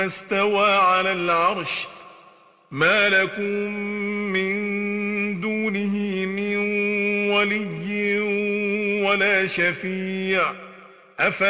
استوى على العرش ما لكم من دونه من ولي ولا شفيع